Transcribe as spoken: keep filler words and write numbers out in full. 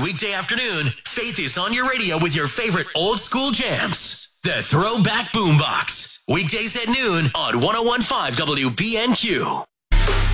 weekday afternoon, Faith is on your radio with your favorite old school jams. The Throwback Boombox. Weekdays at noon on one oh one point five W B N Q.